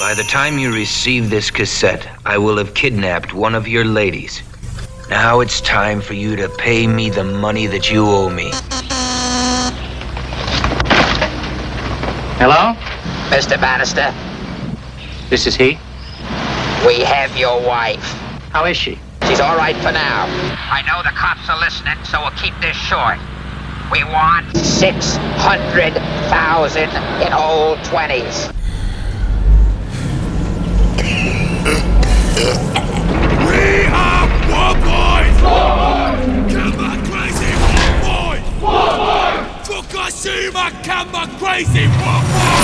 By the time you receive this cassette, I will have kidnapped one of your ladies. Now it's time for you to pay me the money that you owe me. Hello? Mr. Bannister, This is he? we have your wife. How is she? She's all right for now. I know the cops are listening, so we'll keep this short. We want 600,000 in old 20s. We are War Boys! War Boys! Come on, crazy War Boys! War Boys! Fukushima, come on, crazy War Boys!